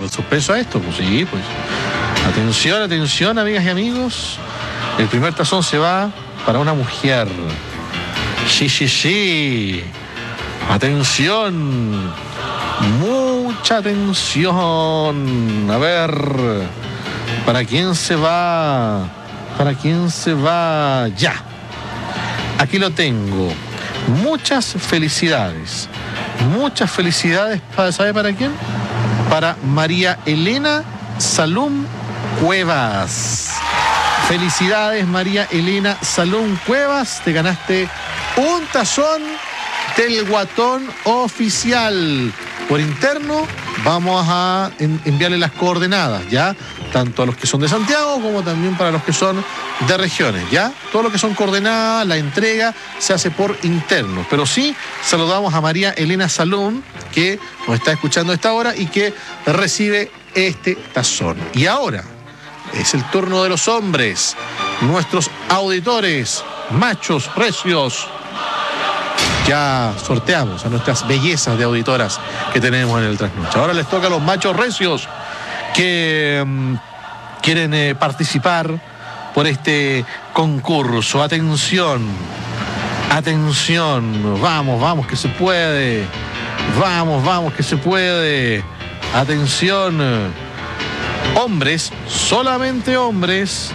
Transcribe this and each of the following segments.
el suspenso a esto, pues sí, pues. Atención, atención, amigas y amigos. El primer tazón se va para una mujer. Sí, sí, sí. Atención. Mucha atención. A ver. ¿Para quién se va? ¿Para quién se va? Ya. Aquí lo tengo. Muchas felicidades. Muchas felicidades. ¿Sabe para quién? Para María Elena Salum Cuevas. Felicidades, María Elena Salum Cuevas. Te ganaste un tazón del Guatón Oficial. Por interno vamos a enviarle las coordenadas, ¿ya? Tanto a los que son de Santiago como también para los que son de regiones, ¿ya? Todo lo que son coordenadas, la entrega se hace por interno. Pero sí, saludamos a María Elena Salum, que nos está escuchando a esta hora y que recibe este tazón. Y ahora es el turno de los hombres, nuestros auditores, machos, recios. Ya sorteamos a nuestras bellezas de auditoras que tenemos en el Trasnoche. Ahora les toca a los machos recios que quieren participar por este concurso. Atención, atención, vamos, vamos que se puede. Vamos, vamos que se puede. Atención, hombres, solamente hombres,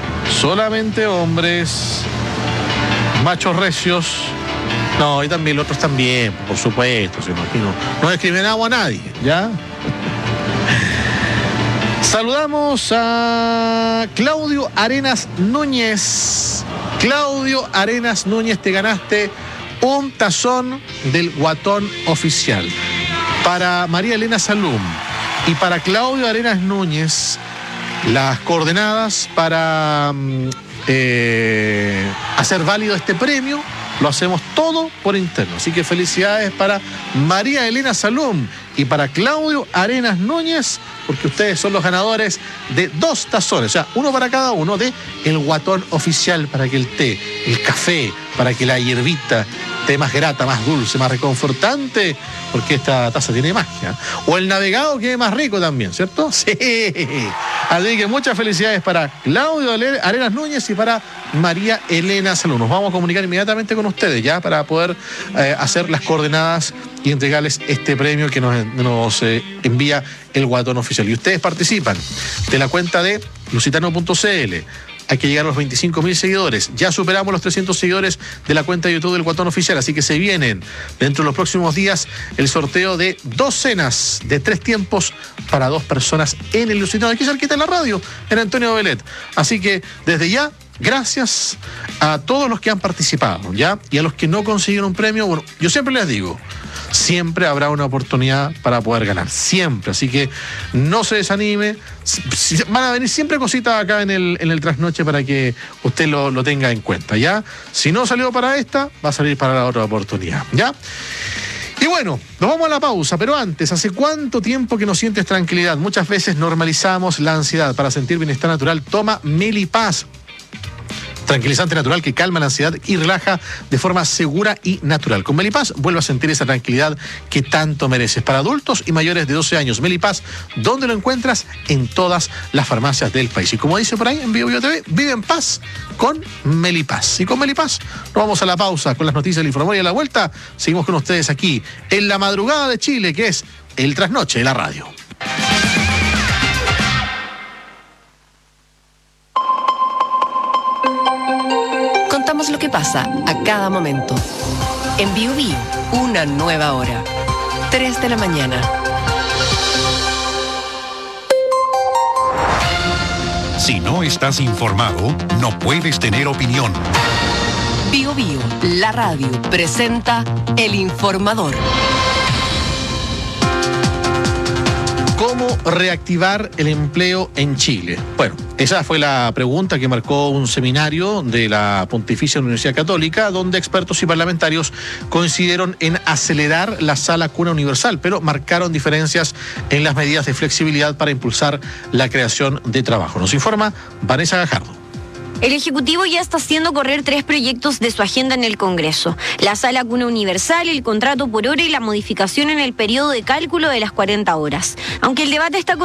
machos recios. No, y también los otros también, por supuesto, si no, aquí no discriminamos a nadie, ¿ya? Saludamos a Claudio Arenas Núñez. Claudio Arenas Núñez, te ganaste un tazón del Guatón Oficial. Para María Elena Salum y para Claudio Arenas Núñez, las coordenadas para hacer válido este premio. Lo hacemos todo por interno. Así que felicidades para María Elena Salum y para Claudio Arenas Núñez, porque ustedes son los ganadores de 2 tazones, o sea, uno para cada uno de el Guatón Oficial, para que el té, el café, para que la hierbita esté más grata, más dulce, más reconfortante, porque esta taza tiene magia. O el navegado quede más rico también, ¿cierto? Sí. Así que muchas felicidades para Claudio Arenas Núñez y para María Elena Salum. Nos vamos a comunicar inmediatamente con ustedes ya para poder hacer las coordenadas y entregarles este premio que nos envía el Guatón Oficial. Y ustedes participan de la cuenta de lusitano.cl. Hay que llegar a los 25.000 seguidores. Ya superamos los 300 seguidores de la cuenta de YouTube del Guatón Oficial. Así que se vienen dentro de los próximos días el sorteo de 2 cenas de 3 tiempos para 2 personas en el Lusitano. Aquí cerquita en la radio, en Antonio Belet. Así que desde ya, gracias a todos los que han participado, ¿ya? Y a los que no consiguieron un premio, bueno, yo siempre les digo, siempre habrá una oportunidad para poder ganar, siempre. Así que no se desanime. Van a venir siempre cositas acá en el Trasnoche para que usted lo tenga en cuenta, ¿ya? Si no salió para esta, va a salir para la otra oportunidad, ¿ya? Y bueno, nos vamos a la pausa, pero antes, ¿hace cuánto tiempo que no sientes tranquilidad? Muchas veces normalizamos la ansiedad. Para sentir bienestar natural, toma Melipaz. Tranquilizante natural que calma la ansiedad y relaja de forma segura y natural. Con Melipaz vuelve a sentir esa tranquilidad que tanto mereces. Para adultos y mayores de 12 años, Melipaz, ¿dónde lo encuentras? En todas las farmacias del país. Y como dice por ahí en Vivo TV, vive en paz con Melipaz. Y con Melipaz nos vamos a la pausa con las noticias del Informador y a la vuelta seguimos con ustedes aquí en la madrugada de Chile, que es el Trasnoche de la radio. Contamos lo que pasa a cada momento. En Bio Bio, una nueva hora. 3 de la mañana. Si no estás informado, no puedes tener opinión. Bio Bio, la radio, presenta El Informador. ¿Cómo reactivar el empleo en Chile? Bueno, esa fue la pregunta que marcó un seminario de la Pontificia Universidad Católica, donde expertos y parlamentarios coincidieron en acelerar la sala cuna universal, pero marcaron diferencias en las medidas de flexibilidad para impulsar la creación de trabajo. Nos informa Vanessa Gajardo. El Ejecutivo ya está haciendo correr 3 proyectos de su agenda en el Congreso: la sala cuna universal, el contrato por hora y la modificación en el periodo de cálculo de las 40 horas. Aunque el debate está